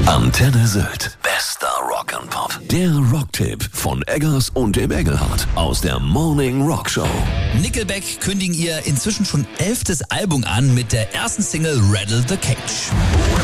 Antenne Sylt. Bester Rock and Pop. Der Rocktipp von Eggers und dem Engelhardt aus der Morning Rock Show. Nickelback kündigen ihr inzwischen schon 11. Album an mit der ersten Single Rattle the Cage.